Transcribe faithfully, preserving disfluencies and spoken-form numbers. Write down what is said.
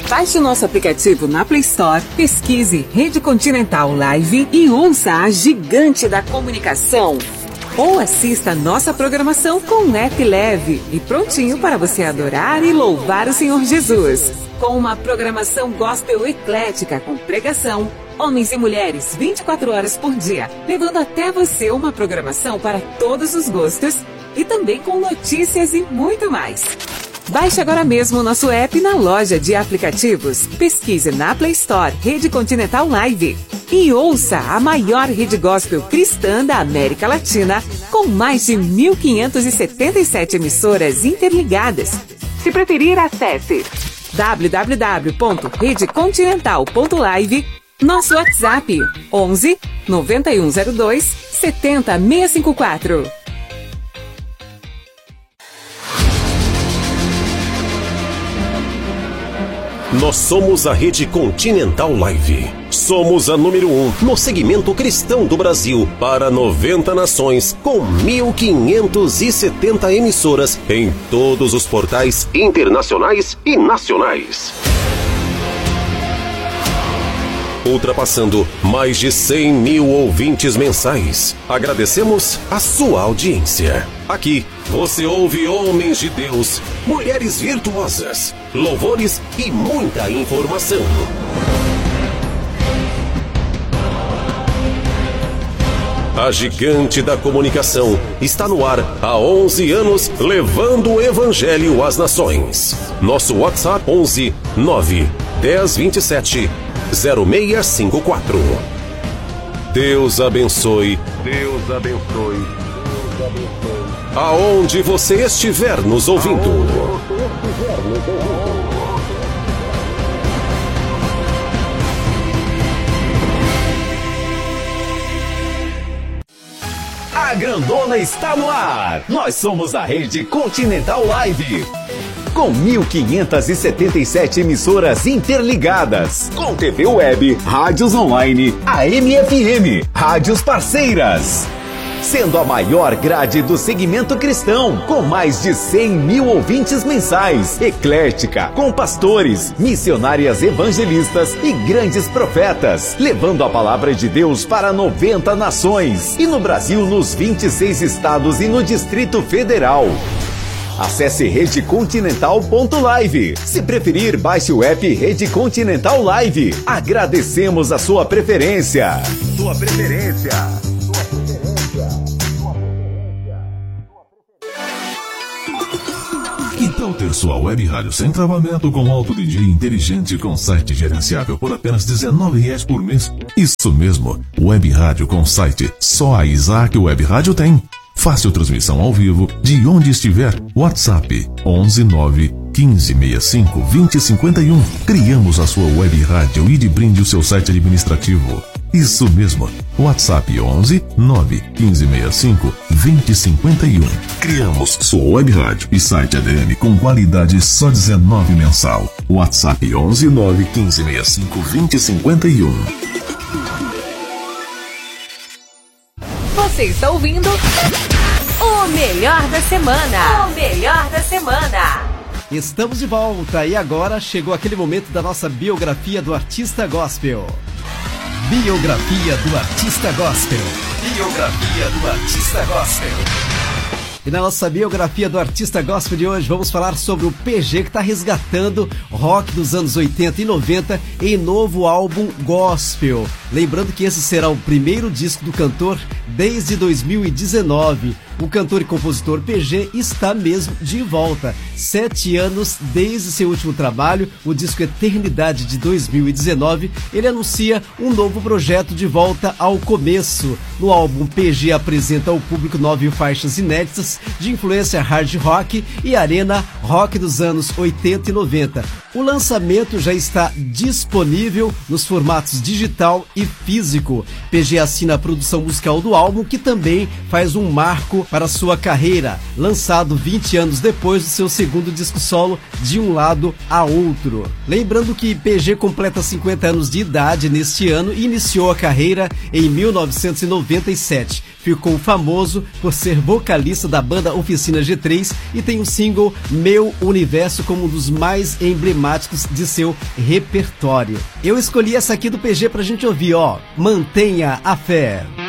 Baixe o nosso aplicativo na Play Store, pesquise Rede Continental Live e ouça a gigante da comunicação. Ou assista a nossa programação com um app leve e prontinho para você adorar e louvar o Senhor Jesus. Com uma programação gospel eclética com pregação, homens e mulheres vinte e quatro horas por dia, levando até você uma programação para todos os gostos e também com notícias e muito mais. Baixe agora mesmo o nosso app na loja de aplicativos. Pesquise na Play Store Rede Continental Live e ouça a maior rede gospel cristã da América Latina, com mais de mil quinhentas e setenta e sete emissoras interligadas. Se preferir, acesse w w w ponto rede continental ponto live, nosso WhatsApp onze, noventa e um zero dois, setenta, seiscentos e cinquenta e quatro. Nós somos a Rede Continental Live. Somos a número um no segmento cristão do Brasil para noventa nações, com mil quinhentas e setenta emissoras em todos os portais internacionais e nacionais. Ultrapassando mais de cem mil ouvintes mensais. Agradecemos a sua audiência. Aqui você ouve homens de Deus, mulheres virtuosas, louvores e muita informação. A gigante da comunicação está no ar há onze anos, levando o evangelho às nações. Nosso WhatsApp onze, nove, dez, vinte e sete, zero seis cinco quatro. Deus abençoe. Deus abençoe. Deus abençoe. Aonde você estiver nos ouvindo. A grandona está no ar. Nós somos a Rede Continental Live. Com mil quinhentas e setenta e sete emissoras interligadas, com T V web, rádios online, A M F M, rádios parceiras. Sendo a maior grade do segmento cristão, com mais de cem mil ouvintes mensais, eclética, com pastores, missionárias evangelistas e grandes profetas, levando a palavra de Deus para noventa nações, e no Brasil nos vinte e seis estados e no Distrito Federal. Acesse rede continental ponto live. Se preferir, baixe o app Rede Continental Live. Agradecemos a sua preferência. Sua preferência. Sua preferência. Sua preferência. Que tal ter sua web rádio sem travamento, com alto D J inteligente, com site gerenciável por apenas dezenove reais por mês? Isso mesmo, web rádio com site. Só a Isaac Web Rádio tem. Fácil transmissão ao vivo, de onde estiver. WhatsApp onze, nove, quinze, sessenta e cinco, vinte, cinquenta e um. Criamos a sua web rádio e de brinde o seu site administrativo. Isso mesmo, WhatsApp onze, nove, quinze, sessenta e cinco, vinte, cinquenta e um. Criamos sua web rádio e site A D M com qualidade só dezenove mensal. WhatsApp onze, nove, quinze, sessenta e cinco, vinte, cinquenta e um. Você está ouvindo o melhor da semana. O melhor da semana. Estamos de volta e agora chegou aquele momento da nossa biografia do artista gospel. Biografia do artista gospel. Biografia do artista gospel. E na nossa biografia do artista gospel de hoje, vamos falar sobre o P G, que está resgatando rock dos anos oitenta e noventa em novo álbum gospel. Lembrando que esse será o primeiro disco do cantor desde dois mil e dezenove. O cantor e compositor P G está mesmo de volta. Sete anos desde seu último trabalho, o disco Eternidade de dois mil e dezenove, ele anuncia um novo projeto de volta ao começo. No álbum, P G apresenta ao público nove faixas inéditas de influência hard rock e arena rock dos anos oitenta e noventa. O lançamento já está disponível nos formatos digital e físico. P G assina a produção musical do álbum, que também faz um marco para sua carreira, lançado vinte anos depois do seu segundo disco solo, De Um Lado a Outro. Lembrando que P G completa cinquenta anos de idade neste ano e iniciou a carreira em mil novecentos e noventa e sete. ficou famoso por ser vocalista da banda Oficina G três e tem o single Meu Universo como um dos mais emblemáticos de seu repertório. Eu escolhi essa aqui do P G pra gente ouvir, ó, Mantenha a Fé.